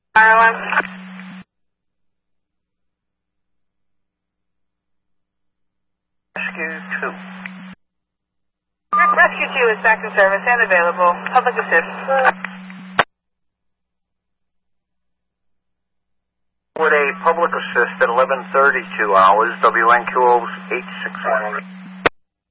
Ireland. Rescue 2. Rescue 2 is back in service and available. Public assist. With a public assist at 11:32 hours, WNQO 861.